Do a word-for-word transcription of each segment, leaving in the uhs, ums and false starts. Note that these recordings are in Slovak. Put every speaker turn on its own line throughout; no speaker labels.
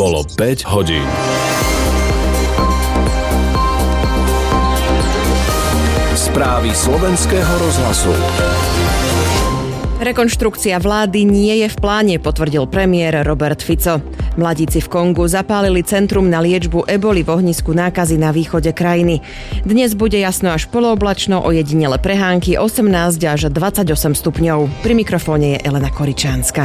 Bolo päť hodín. Správy slovenského rozhlasu.
Rekonštrukcia vlády nie je v pláne, potvrdil premiér Robert Fico. Mladíci v Kongu zapálili centrum na liečbu eboli v ohnisku nákazy na východe krajiny. Dnes bude jasno až polooblačno, ojedinele prehánky osemnásť až dvadsaťosem stupňov. Pri mikrofóne je Elena Koričánska.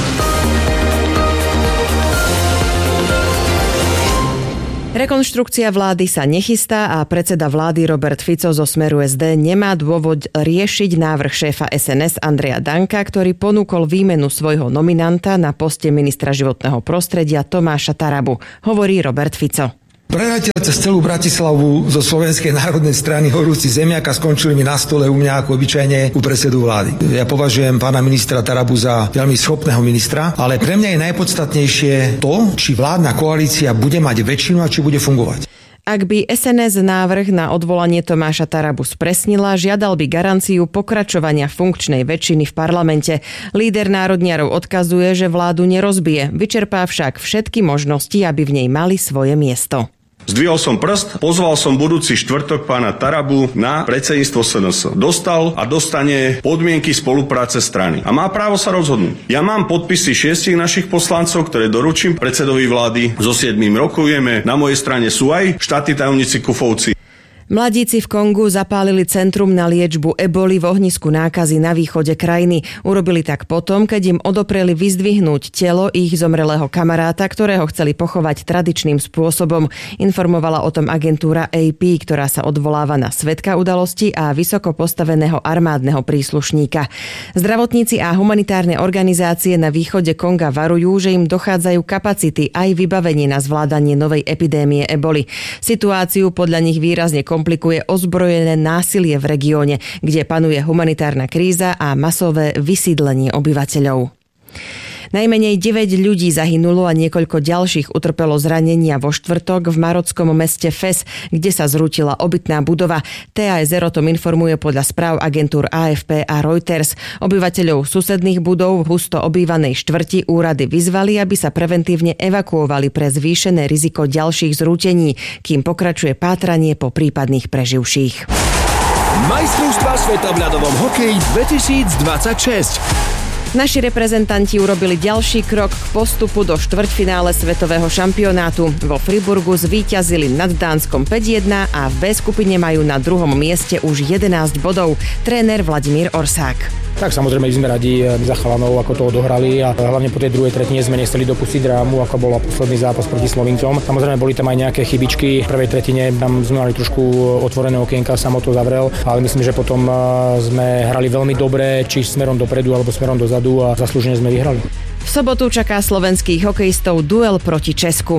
Rekonštrukcia vlády sa nechystá a predseda vlády Robert Fico zo Smeru es dé nemá dôvod riešiť návrh šéfa es en es Andreja Danka, ktorý ponúkol výmenu svojho nominanta na poste ministra životného prostredia Tomáša Tarabu, hovorí Robert Fico.
Preletel cez celú Bratislavu zo Slovenskej národnej strany horúci zemiak a skončili mi na stole u mňa ako obyčajne u predsedu vlády. Ja považujem pána ministra Tarabu za veľmi schopného ministra, ale pre mňa je najpodstatnejšie to, či vládna koalícia bude mať väčšinu a či bude fungovať.
Ak by es en es návrh na odvolanie Tomáša Tarabu spresnila, žiadal by garanciu pokračovania funkčnej väčšiny v parlamente. Líder národniarov odkazuje, že vládu nerozbije, vyčerpá však všetky možnosti, aby v nej mali svoje miesto.
Zdvihol som prst, pozval som budúci štvrtok pána Tarabu na predsedníctvo es en es. Dostal a dostane podmienky spolupráce strany. A má právo sa rozhodnúť. Ja mám podpisy šiestich našich poslancov, ktoré doručím predsedovi vlády. So siedmým rokujeme. Na mojej strane sú aj štátni tajomníci Kufovci.
Mladíci v Kongu zapálili centrum na liečbu eboli v ohnisku nákazy na východe krajiny. Urobili tak potom, keď im odopreli vyzdvihnúť telo ich zomrelého kamaráta, ktorého chceli pochovať tradičným spôsobom. Informovala o tom agentúra á pé, ktorá sa odvoláva na svedka udalosti a vysoko postaveného armádneho príslušníka. Zdravotníci a humanitárne organizácie na východe Konga varujú, že im dochádzajú kapacity aj vybavenie na zvládanie novej epidémie eboli. Situáciu podľa nich výrazne komplikuje ozbrojené násilie v regióne, kde panuje humanitárna kríza a masové vysídlenie obyvateľov. Najmenej deväť ľudí zahynulo a niekoľko ďalších utrpelo zranenia vo štvrtok v marockom meste Fes, kde sa zrútila obytná budova. té á es er o tom informuje podľa správ agentúr á ef pé a Reuters. Obyvateľov susedných budov v husto obývanej štvrti úrady vyzvali, aby sa preventívne evakuovali pre zvýšené riziko ďalších zrútení, kým pokračuje pátranie po prípadných preživších.
Majstrovstvá sveta v ľadovom hokeji dvetisícdvadsaťšesť.
Naši reprezentanti urobili ďalší krok k postupu do štvrťfinále svetového šampionátu. Vo Friburgu zvíťazili nad Dánskom päť jedna a v B skupine majú na druhom mieste už jedenásť bodov. Tréner Vladimír Orsák.
Tak samozrejme sme radi za chalanov, ako to odohrali a hlavne po tej druhej tretine sme nechceli dopustiť drámu, ako bola posledný zápas proti Slovincom. Samozrejme boli tam aj nejaké chybičky. V prvej tretine tam sme mali trošku otvorené okienka, samo to zavrel, ale myslím, že potom sme hrali veľmi dobre, či smerom dopredu alebo smerom dozadu a zaslúžene sme vyhrali.
V sobotu čaká slovenských hokejistov duel proti Česku.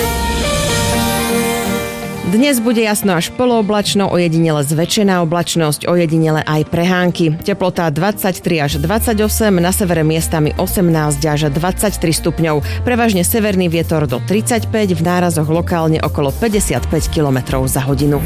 Dnes bude jasno až polooblačno, ojedinele zväčšená oblačnosť, ojedinele aj prehánky. Teplota dvadsaťtri až dvadsaťosem, na severe miestami osemnásť až dvadsaťtri stupňov. Prevažne severný vietor do tridsaťpäť, v nárazoch lokálne okolo päťdesiatpäť kilometrov za hodinu.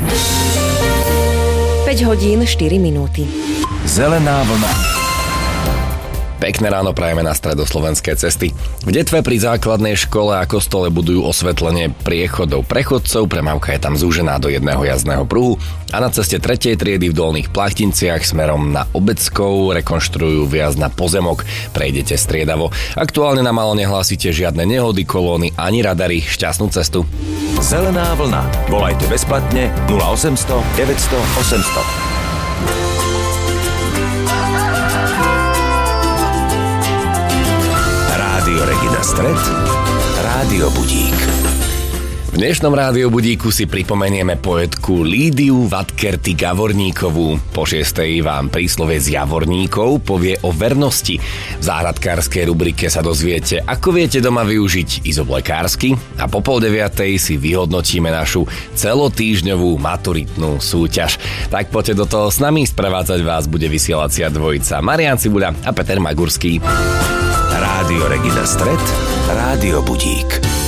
päť hodín štyri minúty.
Zelená vlna. Pekné ráno prajeme na stredoslovenské cesty. V Detve pri základnej škole a kostole budujú osvetlenie priechodov pre chodcov, premávka je tam zúžená do jedného jazdného pruhu a na ceste tretej triedy v Dolných Plachtinciach smerom na Obeckou rekonštruujú vjazd na pozemok. Prejdete striedavo. Aktuálne nám ale nehlásite žiadne nehody, kolóny ani radary. Šťastnú cestu.
Zelená vlna. Volajte bezplatne nula osemsto deväťsto osemsto. Rádio Regina Stred, Rádio Budík.
V dnešnom Rádio Budíku si pripomenieme poetku Lídiu Vatkerty Gavorníkovú. Po šiestej vám príslovie z Javorníkov povie o vernosti. V záhradkárskej rubrike sa dozviete, ako viete doma využiť izoblikársky a po pol deviatej si vyhodnotíme našu celotýždňovú maturitnú súťaž. Tak poďte do toho s nami, sprevádzať vás bude vysielacia dvojica Marián Cibuľa a Peter Magurský.
Rádio Regina Stred, Rádio Budík.